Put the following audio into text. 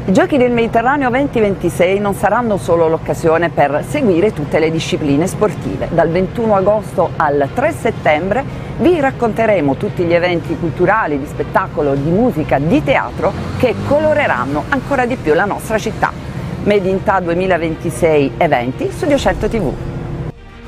I Giochi del Mediterraneo 2026 non saranno solo l'occasione per seguire tutte le discipline sportive. Dal 21 agosto al 3 settembre vi racconteremo tutti gli eventi culturali, di spettacolo, di musica, di teatro che coloreranno ancora di più la nostra città. Made in Ta 2026 eventi su Dio 100 TV.